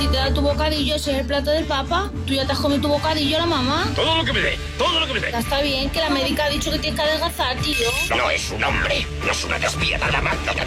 ti te da tu bocadillo, ese es el plato del papa. Tú ya te has comido tu bocadillo, la mamá. Todo lo que me dé, todo lo que me dé. Ya está bien, que la médica ha dicho que tienes que adelgazar, tío. No es un hombre, no es una despiadada máquina